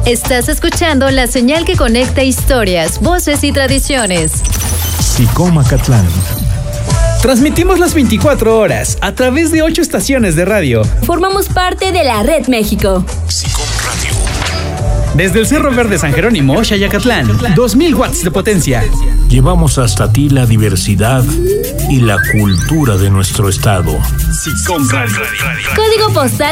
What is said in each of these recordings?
Estás escuchando la señal que conecta historias, voces y tradiciones. SICOM Acatlán. Transmitimos las 24 horas a través de 8 estaciones de radio. Formamos parte de la Red México. SICOM Radio. Desde el Cerro Verde San Jerónimo, Xayacatlán, 2000 watts de potencia. Llevamos hasta ti la diversidad y la cultura de nuestro estado. SICOM Radio. Código postal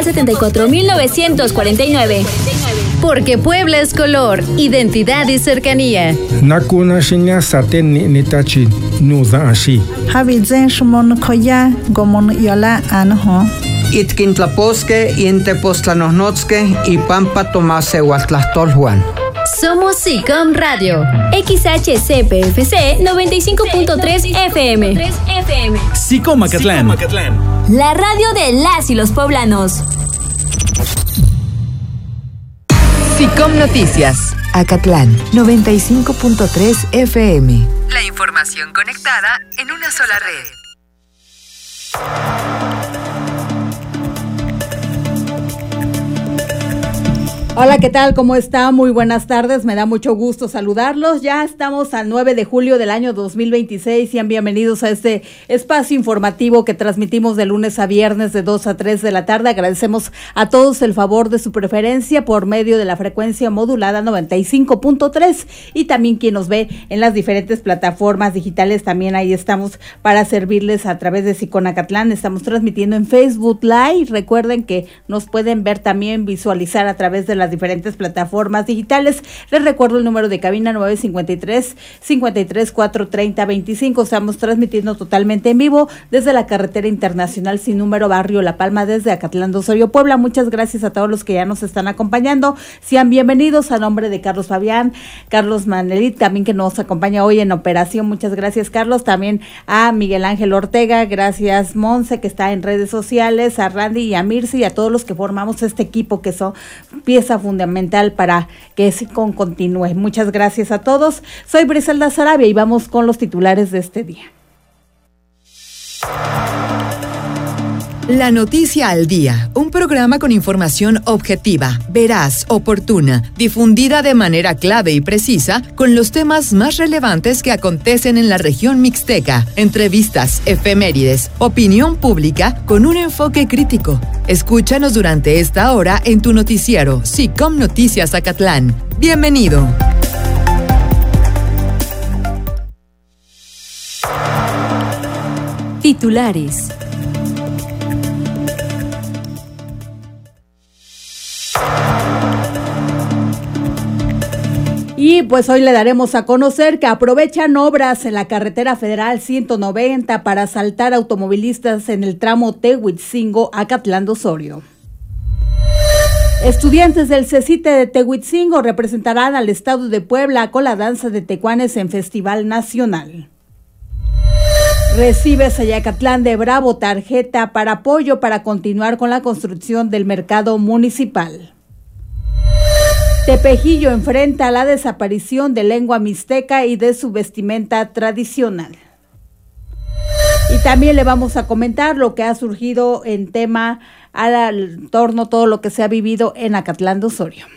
74949. Porque Puebla es color, identidad y cercanía. Nakuna shinya saten nitachi nuza ashi. Habizen shumon koya gomon yola anho. Itkintlaposque, Intepostlanosnotzque y Pampa Tomase Huatlastolhuan. Somos SICOM Radio. XHCPFC 95.3 FM. SICOM Acatlán. La radio de las y los poblanos. SICOM Noticias, Acatlán, 95.3 FM. La información conectada en una sola red. Hola, ¿qué tal? ¿Cómo está? Muy buenas tardes, me da mucho gusto saludarlos. Ya estamos al 9 de julio del año 2026. Sean bienvenidos a este espacio informativo que transmitimos de lunes a viernes de 2 a 3 de la tarde. Agradecemos a todos el favor de su preferencia por medio de la frecuencia modulada 95.3 y también quien nos ve en las diferentes plataformas digitales. También ahí estamos para servirles a través de SICOM Acatlán. Estamos transmitiendo en Facebook Live. Recuerden que nos pueden ver también, visualizar a través de las diferentes plataformas digitales. Les recuerdo el número de cabina 953-53-430-25. Estamos transmitiendo totalmente en vivo desde la carretera internacional sin número, barrio La Palma, desde Acatlán de Osorio, Puebla. Muchas gracias a todos los que ya nos están acompañando. Sean bienvenidos a nombre de Carlos Fabián, Carlos Manelit, también que nos acompaña hoy en operación. Muchas gracias, Carlos. También a Miguel Ángel Ortega, gracias Monse, que está en redes sociales, a Randy y a Mirce y a todos los que formamos este equipo que son pieza fundamental para que SICOM continúe. Muchas gracias a todos. Soy Briselda Sarabia y vamos con los titulares de este día. La Noticia al Día, un programa con información objetiva, veraz, oportuna, difundida de manera clave y precisa con los temas más relevantes que acontecen en la región mixteca, entrevistas, efemérides, opinión pública con un enfoque crítico. Escúchanos durante esta hora en tu noticiero SICOM Noticias Acatlán. Bienvenido. Titulares. Y pues hoy le daremos a conocer que aprovechan obras en la carretera federal 190 para asaltar automovilistas en el tramo Tehuitzingo a Acatlán de Osorio. Estudiantes del CECITE de Tehuitzingo representarán al estado de Puebla con la danza de tecuanes en Festival Nacional. Recibe Xayacatlán de Bravo tarjeta para apoyo para continuar con la construcción del mercado municipal. Tepejillo enfrenta la desaparición de lengua mixteca y de su vestimenta tradicional. Y también le vamos a comentar lo que ha surgido en tema al torno, todo lo que se ha vivido en Acatlán de Osorio.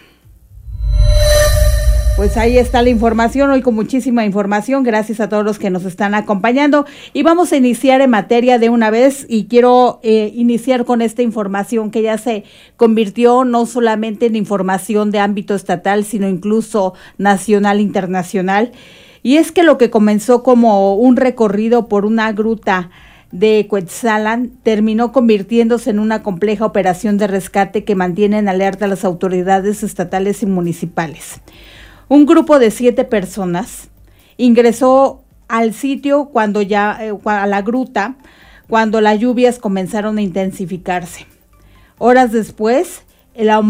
Pues ahí está la información, hoy con muchísima información, gracias a todos los que nos están acompañando y vamos a iniciar en materia de una vez y quiero iniciar con esta información que ya se convirtió no solamente en información de ámbito estatal, sino incluso nacional, internacional, y es que lo que comenzó como un recorrido por una gruta de Cuetzalan terminó convirtiéndose en una compleja operación de rescate que mantiene en alerta a las autoridades estatales y municipales. Un grupo de 7 personas ingresó al sitio a la gruta, cuando las lluvias comenzaron a intensificarse. Horas después, el aumento